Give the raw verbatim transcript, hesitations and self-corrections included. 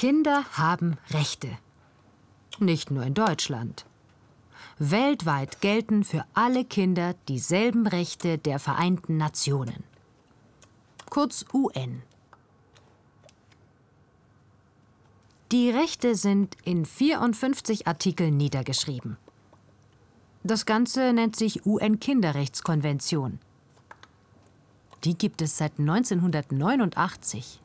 Kinder haben Rechte. Nicht nur in Deutschland. Weltweit gelten für alle Kinder dieselben Rechte der Vereinten Nationen. Kurz U N. Die Rechte sind in vierundfünfzig Artikeln niedergeschrieben. Das Ganze nennt sich U N-Kinderrechtskonvention. Die gibt es seit neunzehnhundertneunundachtzig.